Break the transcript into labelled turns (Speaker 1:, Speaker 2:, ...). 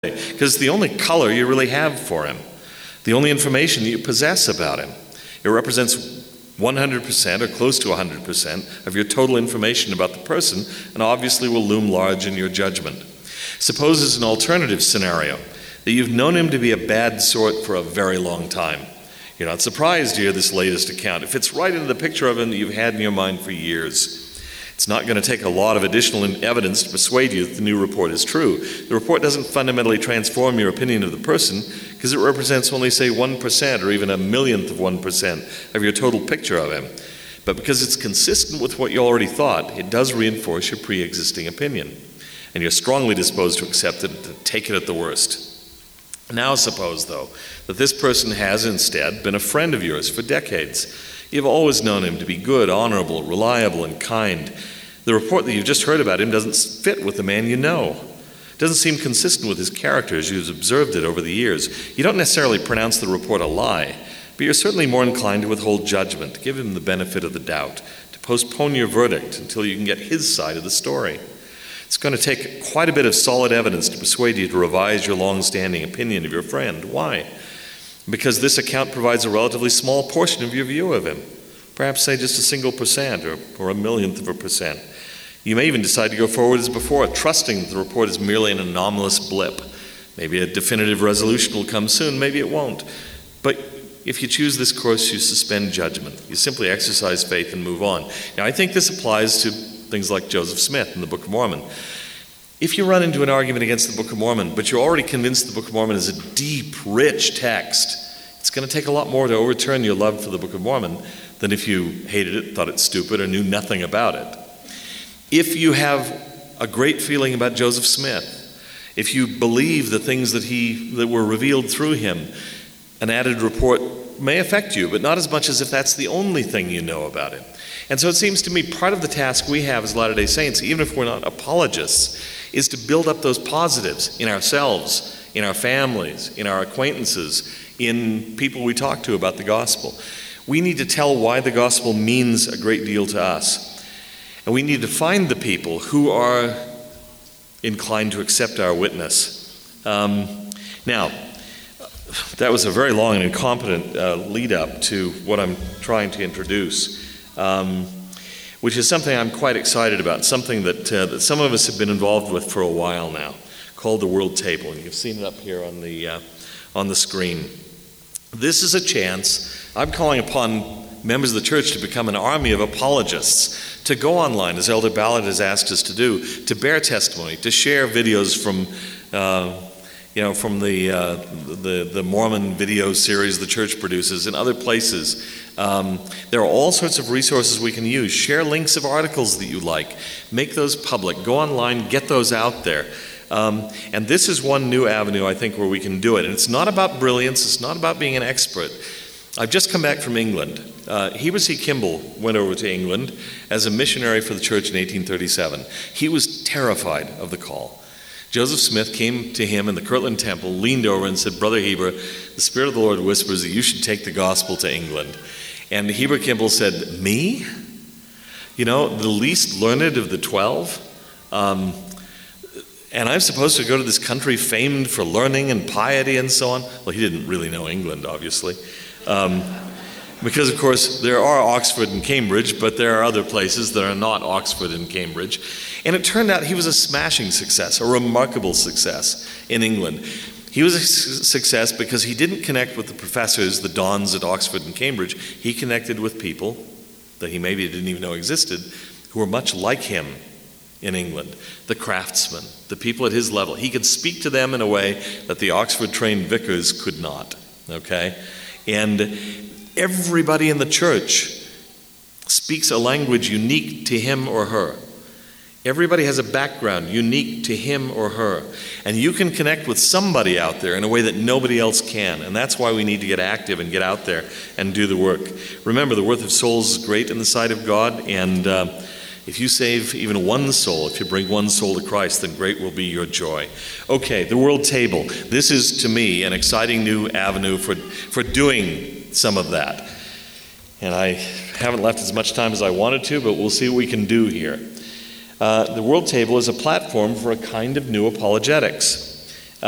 Speaker 1: because it's the only color you really have for him, the only information that you possess about him. It represents 100% or close to 100% of your total information about the person, and obviously will loom large in your judgment. Suppose as an alternative scenario that you've known him to be a bad sort for a very long time. You're not surprised to hear this latest account. It fits right into the picture of him that you've had in your mind for years. It's not going to take a lot of additional evidence to persuade you that the new report is true. The report doesn't fundamentally transform your opinion of the person because it represents only, say, 1% or even a millionth of 1% of your total picture of him. But because it's consistent with what you already thought, it does reinforce your pre-existing opinion. And you're strongly disposed to accept it, to take it at the worst. Now suppose, though, that this person has instead been a friend of yours for decades. You've always known him to be good, honorable, reliable, and kind. The report that you've just heard about him doesn't fit with the man you know. It doesn't seem consistent with his character as you've observed it over the years. You don't necessarily pronounce the report a lie, but you're certainly more inclined to withhold judgment, to give him the benefit of the doubt, to postpone your verdict until you can get his side of the story. It's going to take quite a bit of solid evidence to persuade you to revise your long-standing opinion of your friend. Why? Because this account provides a relatively small portion of your view of him. Perhaps say just a single percent or a millionth of a percent. You may even decide to go forward as before, trusting that the report is merely an anomalous blip. Maybe a definitive resolution will come soon, maybe it won't. But if you choose this course, you suspend judgment. You simply exercise faith and move on. Now, I think this applies to things like Joseph Smith in the Book of Mormon. If you run into an argument against the Book of Mormon, but you're already convinced the Book of Mormon is a deep, rich text, it's going to take a lot more to overturn your love for the Book of Mormon than if you hated it, thought it stupid, or knew nothing about it. If you have a great feeling about Joseph Smith, if you believe the things that were revealed through him, an added report may affect you, but not as much as if that's the only thing you know about him. And so it seems to me part of the task we have as Latter-day Saints, even if we're not apologists, is to build up those positives in ourselves, in our families, in our acquaintances, in people we talk to about the gospel. We need to tell why the gospel means a great deal to us. And we need to find the people who are inclined to accept our witness. Now, that was a very long and incompetent lead up to what I'm trying to introduce, which is something I'm quite excited about, something that some of us have been involved with for a while now, called the World Table. And you've seen it up here on the screen. This is a chance. I'm calling upon members of the church to become an army of apologists, to go online, as Elder Ballard has asked us to do, to bear testimony, to share videos from the Mormon video series the church produces and other places. There are all sorts of resources we can use. Share links of articles that you like. Make those public. Go online, get those out there. And this is one new avenue, I think, where we can do it. And it's not about brilliance. It's not about being an expert. I've just come back from England. Heber C. Kimball went over to England as a missionary for the church in 1837. He was terrified of the call. Joseph Smith came to him in the Kirtland Temple, leaned over and said, "Brother Heber, the Spirit of the Lord whispers that you should take the gospel to England." And Heber Kimball said, "Me? You know, the least learned of the 12? And I'm supposed to go to this country famed for learning and piety and so on?" Well, he didn't really know England, obviously. Because, of course, there are Oxford and Cambridge, but there are other places that are not Oxford and Cambridge. And it turned out he was a smashing success, a remarkable success in England. He was a success because he didn't connect with the professors, the dons at Oxford and Cambridge. He connected with people that he maybe didn't even know existed, who were much like him in England, the craftsmen, the people at his level. He could speak to them in a way that the Oxford-trained vicars could not, okay? And everybody in the church speaks a language unique to him or her. Everybody has a background unique to him or her. And you can connect with somebody out there in a way that nobody else can. And that's why we need to get active and get out there and do the work. Remember, the worth of souls is great in the sight of God. And if you save even one soul, if you bring one soul to Christ, then great will be your joy. Okay, the World Table. This is, to me, an exciting new avenue for doing some of that. And I haven't left as much time as I wanted to, but we'll see what we can do here. The World Table is a platform for a kind of new apologetics.